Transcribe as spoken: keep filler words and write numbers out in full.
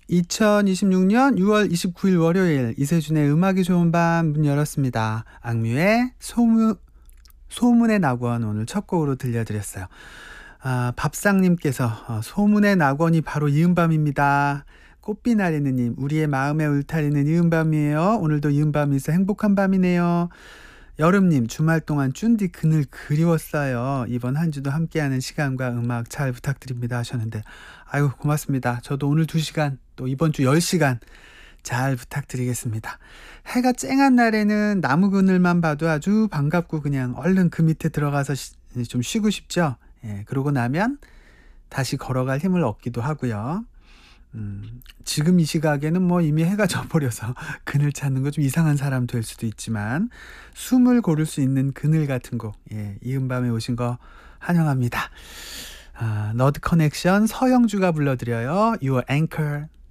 이천이십육 년 유월 이십구일 월요일 이세준의 음악이 좋은 밤 문 열었습니다. 악뮤의 소문, 소문의 낙원 오늘 첫 곡으로 들려드렸어요. 아, 밥상님께서 어, 소문의 낙원이 바로 이은밤입니다. 꽃비나리느님 우리의 마음에 울타리는 이은밤이에요. 오늘도 이은밤이 있어 행복한 밤이네요. 여름님 주말 동안 쭌디 그늘 그리웠어요. 이번 한 주도 함께하는 시간과 음악 잘 부탁드립니다 하셨는데 아유 고맙습니다. 저도 오늘 두 시간 또 이번 주 열 시간 잘 부탁드리겠습니다. 해가 쨍한 날에는 나무 그늘만 봐도 아주 반갑고 그냥 얼른 그 밑에 들어가서 시, 좀 쉬고 싶죠. 예, 그러고 나면 다시 걸어갈 힘을 얻기도 하고요. 음, 지금 이 시각에는 뭐 이미 해가 져버려서 그늘 찾는 거 좀 이상한 사람 될 수도 있지만 숨을 고를 수 있는 그늘 같은 곡, 예, 이은밤에 오신 거 환영합니다. 아, 너드 커넥션 서영주가 불러드려요. Your Anchor.